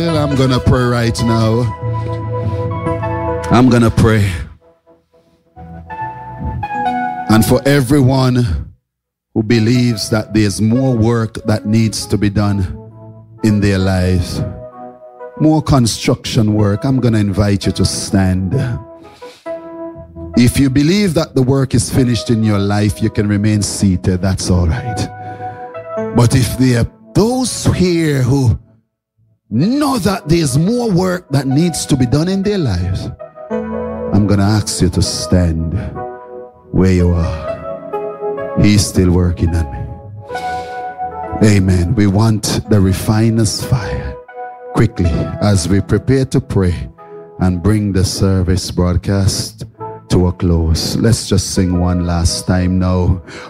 I'm gonna pray right now. I'm gonna pray. And for everyone who believes that there's more work that needs to be done in their lives, more construction work, I'm gonna invite you to stand. If you believe that the work is finished in your life, you can remain seated, that's all right. But if there are those here who know that there's more work that needs to be done in their lives, I'm gonna ask you to stand where you are. He's still working on me. Amen. We want the refiner's fire. Quickly, as we prepare to pray and bring the service broadcast to a close, let's just sing one last time now.